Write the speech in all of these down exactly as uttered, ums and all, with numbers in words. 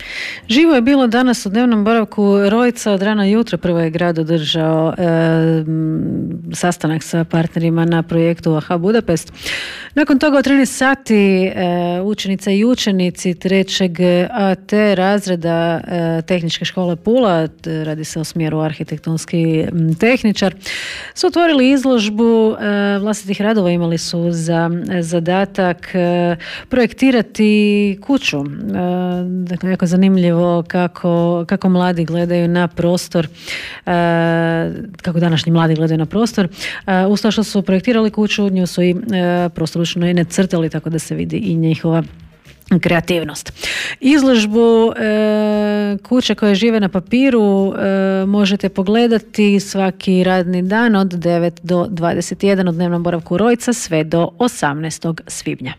Živo je bilo danas u dnevnom boravku Rojca. Od rana jutra prvo je grad održao e, sastanak sa partnerima na projektu Aha Budapest. Nakon toga od trinaest sati e, učenice i učenici trećeg A T razreda e, Tehničke škole Pula, radi se o smjeru arhitektonski tehničar, su otvorili izložbu e, vlastitih radova. Imali su za zadatak e, projektirati kuću. E, dakle, jako zanimljivo kako, kako mladi gledaju na prostor, e, kako današnji mladi gledaju na prostor. E, uz to što su projektirali kuću, nju su i e, prostoručno i nacrtali, tako da se vidi i njihova kreativnost. Izložbu e, kuće koje žive na papiru e, možete pogledati svaki radni dan od devet do dvadeset jedan u dnevnom boravku Rojca sve do osamnaestog svibnja.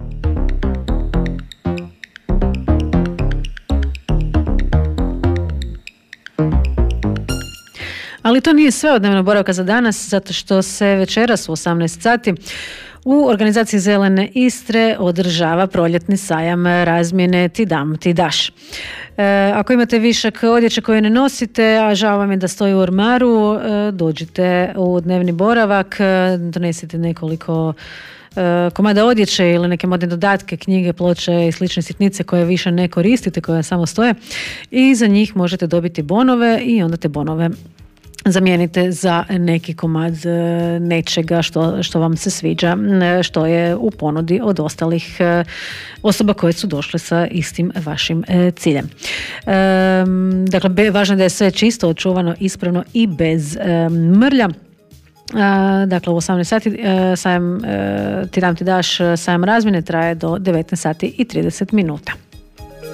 Ali to nije sve od dnevnog boravka za danas, zato što se večeras u osamnaest sati u organizaciji Zelene Istre održava proljetni sajam razmjene Ti dam, ti daš. E, ako imate višak odjeće koje ne nosite, a žao vam je da stoji u ormaru, e, dođite u dnevni boravak, e, donesite nekoliko e, komada odjeće ili neke modne dodatke, knjige, ploče i slične sitnice koje više ne koristite, koje samo stoje, i za njih možete dobiti bonove i onda te bonove zamijenite za neki komad nečega što, što vam se sviđa, što je u ponudi od ostalih osoba koje su došle sa istim vašim ciljem. Dakle, važno je da je sve čisto, očuvano, ispravno i bez mrlja. Dakle, u osamnaest sati sajam Ti dam, ti daš, sajam razmjene traje do devetnaest sati i trideset minuta.